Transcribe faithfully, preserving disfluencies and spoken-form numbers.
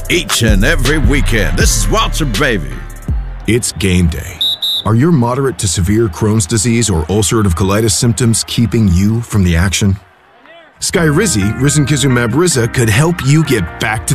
each and every weekend. This is Walter, baby. It's game day. Are your moderate to severe Crohn's disease or ulcerative colitis symptoms keeping you from the action? Skyrizi, risankizumab Riza, could help you get back to